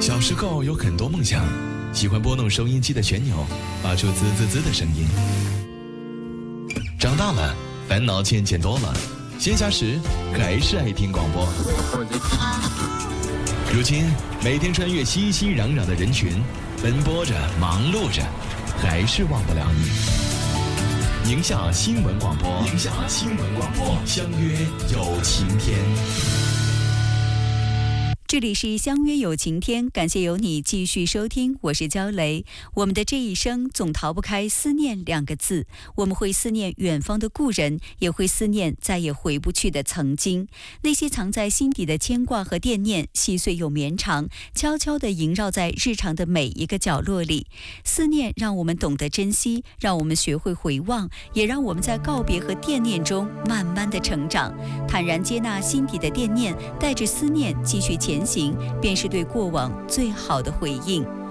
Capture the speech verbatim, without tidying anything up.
小时候有很多梦想，喜欢拨弄收音机的旋钮，发出滋滋滋的声音。长大了，烦恼渐渐多了，闲暇时还是爱听广播。如今，每天穿越熙熙攘攘的人群，奔波着，忙碌着，还是忘不了你。宁夏新闻广播，宁夏新闻广播，相约有晴天。 这里是相约有晴天，感谢有你继续收听，我是焦雷。我们的这一生总逃不开思念两个字，我们会思念远方的故人，也会思念再也回不去的曾经。那些藏在心底的牵挂和惦念，细碎又绵长，悄悄地萦绕在日常的每一个角落里。思念让我们懂得珍惜，让我们学会回望，也让我们在告别和惦念中慢慢地成长。坦然接纳心底的惦念，带着思念继续前行，便是对过往最好的回应。